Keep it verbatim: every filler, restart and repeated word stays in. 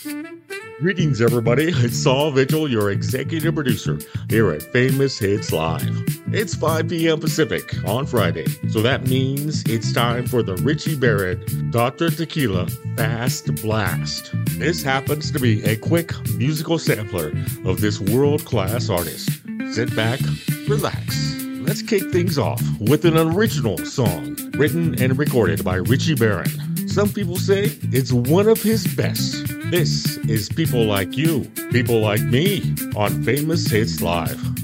Greetings, everybody. It's Saul Vigil, your executive producer here at Famous Hits Live. It's five p.m. Pacific on Friday, so that means it's time for the Richie Barrett Doctor Tequila Fast Blast. This happens to be a quick musical sampler of this world-class artist. Sit back, relax. Let's kick things off with an original song written and recorded by Richie Barrett. Some people say it's one of his best. This is People Like You, People Like Me on Famous Hits Live.